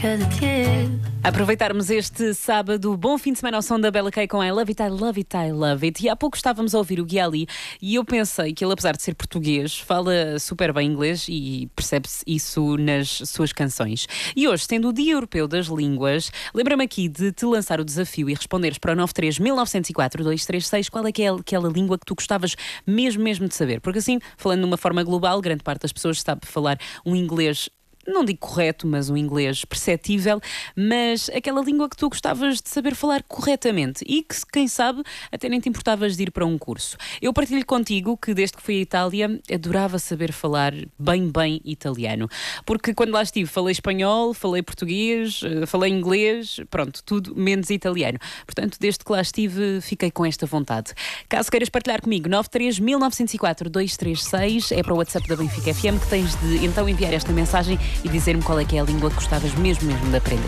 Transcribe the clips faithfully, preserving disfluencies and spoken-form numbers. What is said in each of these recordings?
que de ti. Aproveitarmos este sábado, bom fim de semana ao som da Bella K com I Love It, I Love It, I Love It. E há pouco estávamos a ouvir o Gui Ali e eu pensei que ele, apesar de ser português, fala super bem inglês e percebe-se isso nas suas canções. E hoje, sendo o Dia Europeu das Línguas, lembra-me aqui de te lançar o desafio e responderes para o nove três mil novecentos e quatro dois três seis qual é que é aquela língua que tu gostavas mesmo, mesmo de saber. Porque assim, falando de uma forma global, grande parte das pessoas sabe falar um inglês, não digo correto, mas um inglês perceptível, mas aquela língua que tu gostavas de saber falar corretamente e que, quem sabe, até nem te importavas de ir para um curso. Eu partilho contigo que, desde que fui à Itália, adorava saber falar bem, bem italiano. Porque quando lá estive, falei espanhol, falei português, falei inglês, pronto, tudo menos italiano. Portanto, desde que lá estive, fiquei com esta vontade. Caso queiras partilhar comigo, nove três mil novecentos e quatro dois três seis é para o WhatsApp da Benfica F M que tens de então enviar esta mensagem e dizer-me qual é que é a língua que gostavas mesmo, mesmo de aprender.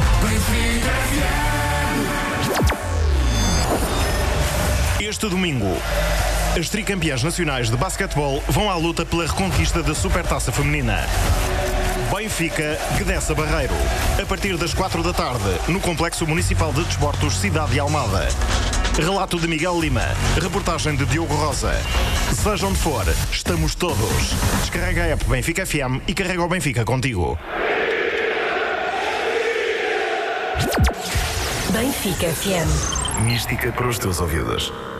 Este domingo, as tricampeãs nacionais de basquetebol vão à luta pela reconquista da Supertaça Feminina. Benfica, Gdessa Barreiro. A partir das quatro da tarde, no Complexo Municipal de Desportos Cidade de Almada. Relato de Miguel Lima. Reportagem de Diogo Rosa. Seja onde for, estamos todos. Descarrega a app Benfica F M e carrega o Benfica contigo. Benfica F M. Mística para os teus ouvidos.